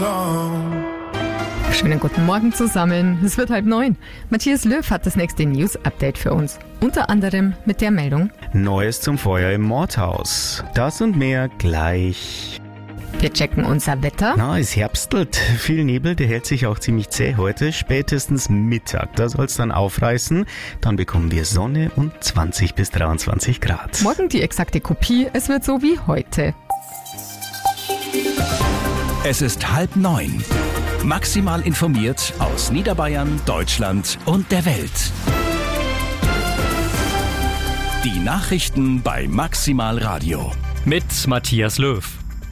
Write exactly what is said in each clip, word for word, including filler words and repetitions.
Schönen guten Morgen zusammen. Es wird halb neun. Matthias Löw hat das nächste News-Update für uns. Unter anderem mit der Meldung: Neues zum Feuer im Mordhaus. Das und mehr gleich. Wir checken unser Wetter. Na, es herbstelt. Viel Nebel, der hält sich auch ziemlich zäh heute. Spätestens Mittag, da soll es dann aufreißen. Dann bekommen wir Sonne und zwanzig bis dreiundzwanzig Grad. Morgen die exakte Kopie. Es wird so wie heute. Es ist halb neun. Maximal informiert aus Niederbayern, Deutschland und der Welt. Die Nachrichten bei Maximal Radio. Mit Matthias Löw.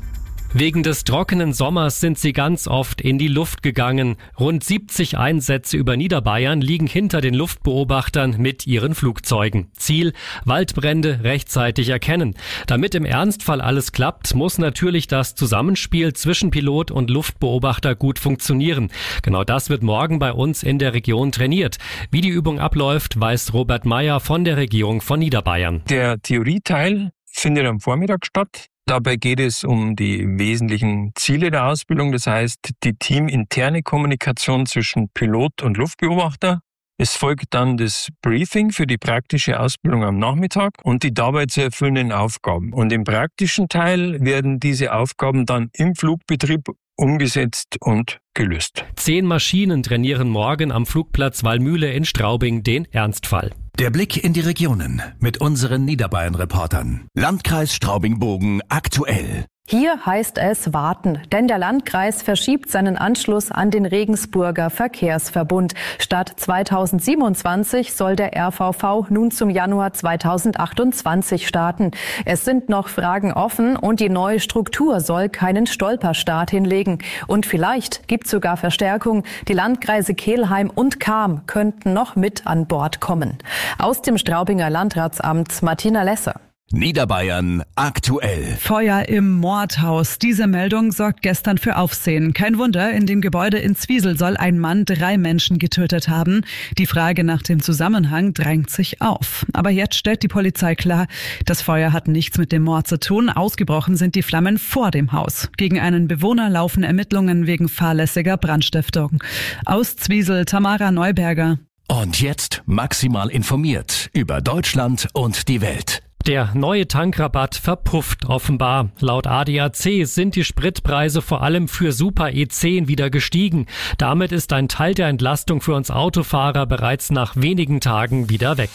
Wegen des trockenen Sommers sind sie ganz oft in die Luft gegangen. Rund siebzig Einsätze über Niederbayern liegen hinter den Luftbeobachtern mit ihren Flugzeugen. Ziel: Waldbrände rechtzeitig erkennen. Damit im Ernstfall alles klappt, muss natürlich das Zusammenspiel zwischen Pilot und Luftbeobachter gut funktionieren. Genau das wird morgen bei uns in der Region trainiert. Wie die Übung abläuft, weiß Robert Meyer von der Regierung von Niederbayern. Der Theorieteil findet am Vormittag statt. Dabei geht es um die wesentlichen Ziele der Ausbildung, das heißt die teaminterne Kommunikation zwischen Pilot und Luftbeobachter. Es folgt dann das Briefing für die praktische Ausbildung am Nachmittag und die dabei zu erfüllenden Aufgaben. Und im praktischen Teil werden diese Aufgaben dann im Flugbetrieb umgesetzt und gelöst. Zehn Maschinen trainieren morgen am Flugplatz Wallmühle in Straubing den Ernstfall. Der Blick in die Regionen mit unseren Niederbayern-Reportern. Landkreis Straubing-Bogen aktuell. Hier heißt es warten, denn der Landkreis verschiebt seinen Anschluss an den Regensburger Verkehrsverbund. Statt zweitausendsiebenundzwanzig soll der R V V nun zum Januar zweitausendachtundzwanzig starten. Es sind noch Fragen offen und die neue Struktur soll keinen Stolperstart hinlegen. Und vielleicht gibt es sogar Verstärkung. Die Landkreise Kelheim und Cham könnten noch mit an Bord kommen. Aus dem Straubinger Landratsamt Martina Lesser. Niederbayern aktuell. Feuer im Mordhaus. Diese Meldung sorgt gestern für Aufsehen. Kein Wunder, in dem Gebäude in Zwiesel soll ein Mann drei Menschen getötet haben. Die Frage nach dem Zusammenhang drängt sich auf. Aber jetzt stellt die Polizei klar, das Feuer hat nichts mit dem Mord zu tun. Ausgebrochen sind die Flammen vor dem Haus. Gegen einen Bewohner laufen Ermittlungen wegen fahrlässiger Brandstiftung. Aus Zwiesel, Tamara Neuberger. Und jetzt maximal informiert über Deutschland und die Welt. Der neue Tankrabatt verpufft offenbar. Laut A D A C sind die Spritpreise vor allem für Super E zehn wieder gestiegen. Damit ist ein Teil der Entlastung für uns Autofahrer bereits nach wenigen Tagen wieder weg.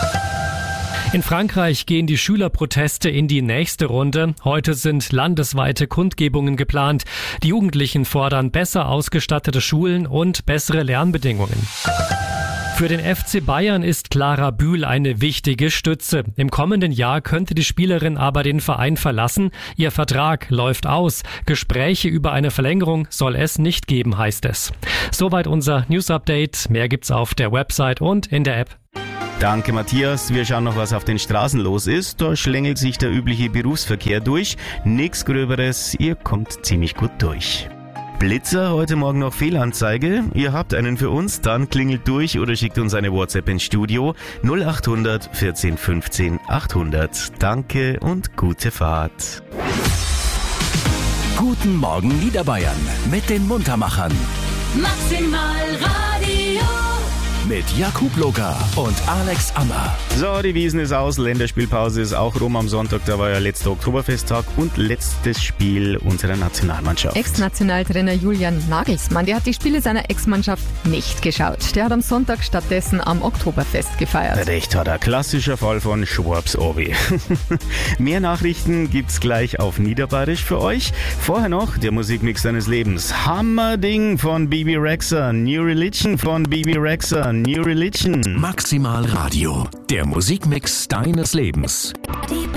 In Frankreich gehen die Schülerproteste in die nächste Runde. Heute sind landesweite Kundgebungen geplant. Die Jugendlichen fordern besser ausgestattete Schulen und bessere Lernbedingungen. Für den F C Bayern ist Clara Bühl eine wichtige Stütze. Im kommenden Jahr könnte die Spielerin aber den Verein verlassen. Ihr Vertrag läuft aus. Gespräche über eine Verlängerung soll es nicht geben, heißt es. Soweit unser News-Update. Mehr gibt's auf der Website und in der App. Danke, Matthias. Wir schauen noch, was auf den Straßen los ist. Da schlängelt sich der übliche Berufsverkehr durch. Nichts Gröberes, ihr kommt ziemlich gut durch. Blitzer, heute Morgen noch Fehlanzeige. Ihr habt einen für uns, dann klingelt durch oder schickt uns eine WhatsApp ins Studio null acht hundert vierzehn fünfzehn achthundert. Danke und gute Fahrt. Guten Morgen Niederbayern mit den Muntermachern. Maximal Radio. Mit Jakub Locker und Alex Ammer. So, die Wiesn ist aus, Länderspielpause ist auch rum am Sonntag, da war ja letzter Oktoberfesttag und letztes Spiel unserer Nationalmannschaft. Ex-Nationaltrainer Julian Nagelsmann, der hat die Spiele seiner Ex-Mannschaft nicht geschaut. Der hat am Sonntag stattdessen am Oktoberfest gefeiert. Recht hat er, klassischer Fall von Schwabs Obi. Mehr Nachrichten gibt's gleich auf Niederbayerisch für euch. Vorher noch der Musikmix deines Lebens. Hammerding von B B Rexha, New Religion von B B Rexha, New Religion. Maximal Radio, der Musikmix deines Lebens.